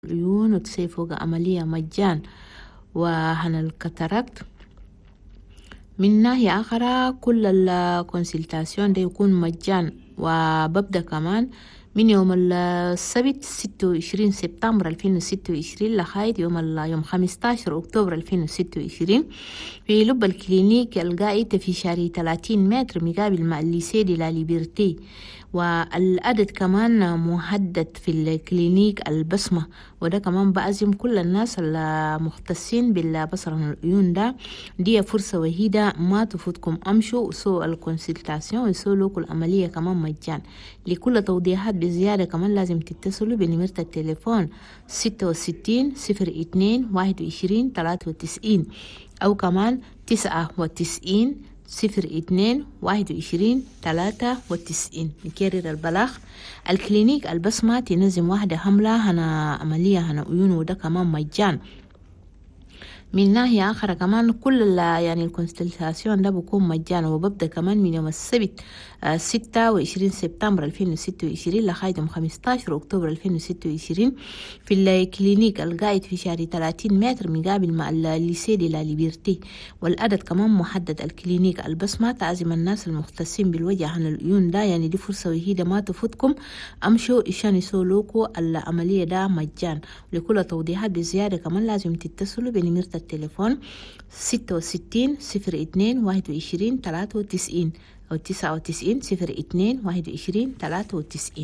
العيون وتسوي فوق عملية مجان وهنا الكاتاراكت. من ناحية آخرى كل الكونسلتاسيون ده يكون مجان، وببدأ كمان من يوم السبت 26 سبتمبر 2026 لغاية يوم 15 أكتوبر 2026 في لب الكلينيك القاعد في شارع 30 متر مقابل مع الليسيه دي لا ليبرتي. والعدد كمان محدد في الكلينيك البسمة، وده كمان بعزم كل الناس المختصين بالبصر العيون ده. دي فرصة وحيدة ما تفوتكم، أمشوا وسووا الكونسلتاسيون وسووا لكم العملية كمان مجان. لكل توضيحات بزيادة كمان لازم تتصلوا بنمرة التليفون 66 02 21 93 أو كمان 99 02 21 93. نكرر البلاغ. الكلينيك البسمة تنظم واحدة حملة هنا عملية هنا عيون، وده كمان مجان. من ناحية آخر كمان كل يعني الكونسلتاسيون ده بيكون مجانا، وببدأ كمان من يوم السبت 26 سبتمبر 2026 لغاية يوم 15 أكتوبر 2026 في الكلينيك القاعد في شارع 30 متر مقابل مع الليسيه دي لا ليبرتي. والعدد كمان محدد. الكلينيك البسمة تعزم الناس المختصين بالوجه عن العيون ده، يعني دي فرصة وحيدة ما تفوتكم. أمشوا إشان يسولوكوا العملية ده مجان. لكل توضيحات بزيادة كمان لازم تتصلوا بنمرة التليفون 66 02 21 93 أو 99 02 21 93.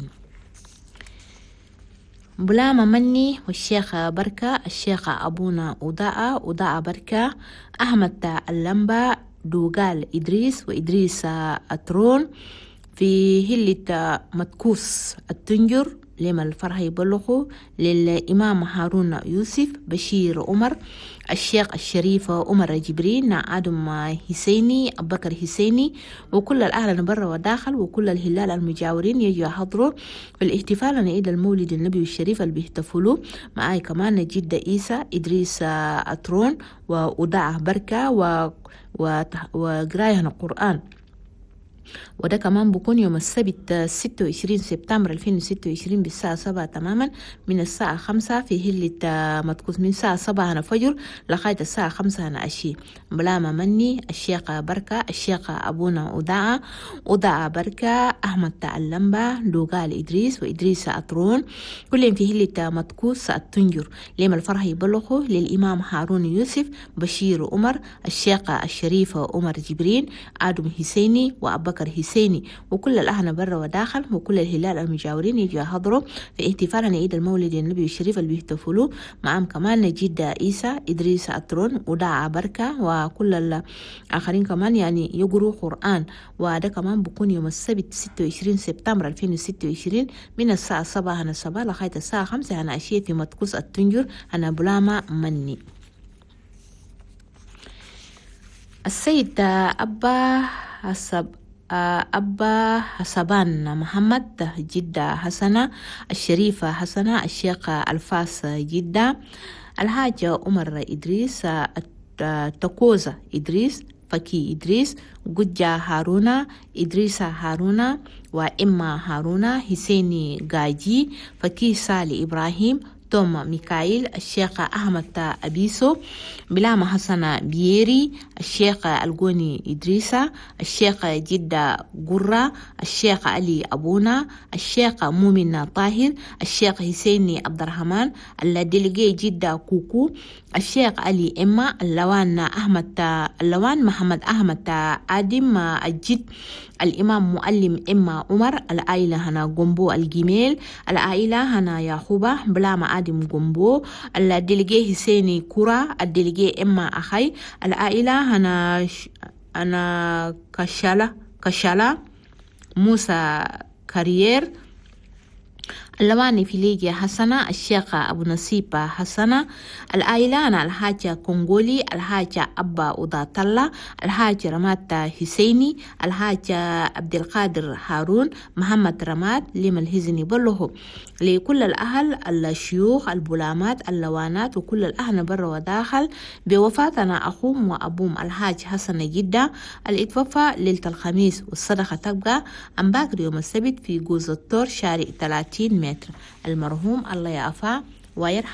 بلامة مني والشيخة بركة، الشيخة أبونا أضاء بركة، أحمد اللمبة، دوغال إدريس وإدريس أترون في هلة متكوس التنجر لما الفرح يبلغوا للإمام هارون يوسف، بشير عمر، الشيخ الشريف عمر جبرين، آدم حسيني، أبو بكر حسيني، وكل الأهل برا وداخل وكل الهلال المجاورين يجوا يحضروا في الاحتفال عيد المولد النبي الشريف اللي بيحتفلوا معاي كمان نجيد عيسى إدريس أترون وأضاء بركة وقراية القرآن. وده كمان بكون يوم السبت 26 سبتمبر 2026 بالساعة 7 تماما، من الساعة 5 في هلة متكوس، من الساعة 7 هنا فجر لغاية الساعة 5 هنا عشي. بلامة مني، الشيخة بركة، الشيخة أبونا أضاء بركة، أحمد اللمبة، دوغال إدريس وإدريس أترون، كلهم في هلة متكوس التنجر. لما الفرح يبلغوا للإمام هارون يوسف، بشير عمر، الشيخة الشريفة عمر جبرين، آدم حسيني وأبو بكر حسيني، وكل الأهل برا وداخل وكل الهلال المجاورين يجوا يحضروا في احتفال عيد المولد النبي الشريف اللي بيحتفلوا معهم كمان نجيد عيسى إدريس أترون وداع بركة وكل الآخرين كمان يعني يقروا قرآن. وده كمان بكون يوم السبت 26 سبتمبر 2026 من الساعة 7 هنا الصباح لغاية الساعة 5 هنا عشية في متكوس التنجر هنا بلامة مني. السيد أبا حسبان محمد، جدة حسنة، الشريفة حسنة، الشيخ الفاس جدة، الحاجة عمر إدريس، تكوزة إدريس، فكي إدريس، قجة هارونا، إدريس هارونا، وإما هارونا، حسيني قاجي، فكي سالي إبراهيم، توم ميكائيل، الشيخ أحمد أبيسو، بلامة حسنة بييري، الشيخ القوني إدريسة، الشيخ جدة قرة، الشيخ علي أبونا، الشيخ مؤمن طاهر، الشيخ حسيني عبد الرحمن، الدلقي جدة كوكو، الشيخ علي إما، اللوان محمد أحمد آدم الجد، الإمام معلم إما عمر، العائلة هنا قنبو الجميل، العائلة هنا يعقوبة بلامة آدم قنبو، الدلقي حسيني كورا، الدلقي إما أخي، العائلة هنا كشالة موسى كارير، اللواني في ليجيا حسنة، الشيخ أبو نصيب حسنة، العائلة أنا الحاجة كونغولي، الحاجة أبا أضاء الله، الحاجة رمات حسيني، الحاجة عبد القادر هارون، محمد رمات، لما الهزني بلغه لكل الأهل الشيوخ البلامات اللوانات وكل الأهل برا وداخل بوفاتنا أخوهم وأبوهم الحاج حسن جدة. الاتوفى ليلة الخميس والصدقة تبقى عن باكر يوم السبت في جوز الطور شارع 30 متر. المرحوم الله يعفى ويرحم.